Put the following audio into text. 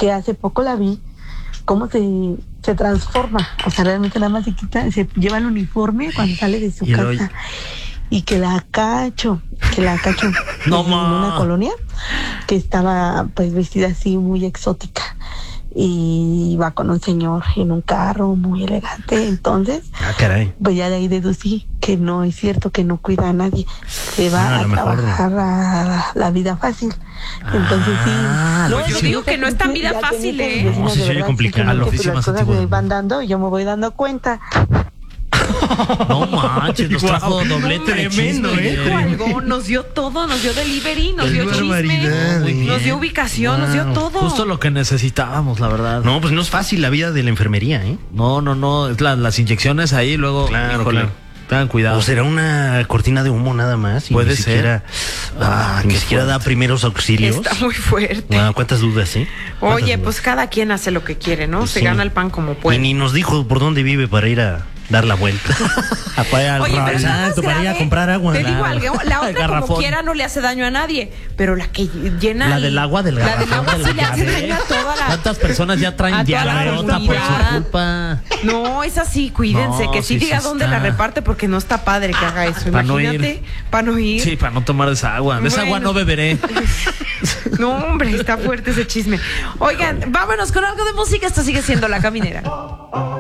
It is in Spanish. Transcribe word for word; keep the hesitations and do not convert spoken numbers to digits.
que hace poco la vi, cómo se, se transforma. O sea, realmente nada más se quita, se lleva el uniforme cuando sale de su Y casa. lo- Y que la cacho, que la cacho No, en ma. una colonia que estaba pues vestida así muy exótica. Y va con un señor en un carro muy elegante. Entonces, Ah, caray. pues ya de ahí deducí que no es cierto, que no cuida a nadie. Se va Ah, a a, lo mejor. trabajar a la, la vida fácil. Entonces sí. Ah, No, pues yo sí, digo que no es tan vida ya fácil, tenía ¿eh? mis vecinos No, sí de se oye verdad, complicado. simplemente, pues, Oficina las cosas tipo se de- van dando y yo me voy dando cuenta. No manches, nos Guau. trajo doblete de Tremendo, chisme. ¿eh? Dijo algo, nos dio todo, nos dio delivery, nos dio Qué chisme, barbaridad, Muy bien. nos dio ubicación, nos dio Wow. todo. Justo lo que necesitábamos, la verdad. No, pues no es fácil la vida de la enfermería, ¿eh? No, no, no. Es la- las inyecciones ahí, luego. Claro, híjole, claro. tengan cuidado. O será una cortina de humo nada más. Y Puede ni ser. siquiera, ah, Ah, ni qué siquiera da fuerte. primeros auxilios. Está muy fuerte. Ah, ¿cuántas dudas, eh? ¿Cuántas Oye, dudas? pues cada quien hace lo que quiere, ¿no? Pues Se sí. gana el pan como Y puede. ni nos dijo por dónde vive para ir a dar la vuelta. Apaga el Oye, pero radio. lo más Exacto, para ir a grave, comprar agua. Te digo Claro. algo, la El otra como garrafón. quiera no le hace daño a nadie, pero la que llena La el- del agua del La garrafón. del agua del sí le hace llave. daño a toda la... ¿Cuántas personas ya a traen toda la diarreota por su comunidad. culpa? No, es así, cuídense, No, que sí, sí, diga sí dónde está. la reparte porque no está padre que haga eso. Pa' no Imagínate, para no ir. Sí, para no tomar de esa agua. De esa agua Bueno. no beberé. No, hombre, está fuerte ese chisme. Oigan, vámonos con algo de música. Esto sigue siendo La Caminera.